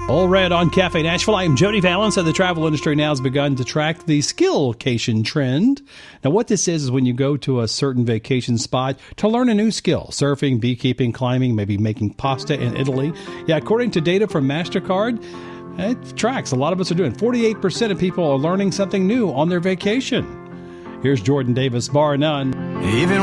All Red on Cafe Nashville. I am Jody Valance, and the travel industry now has begun to track the skillcation trend. Now, what this is when you go to a certain vacation spot to learn a new skill, surfing, beekeeping, climbing, maybe making pasta in Italy. Yeah, according to data from MasterCard, it tracks. A lot of us are doing. 48% of people are learning something new on their vacation. Here's Jordan Davis, bar none. Even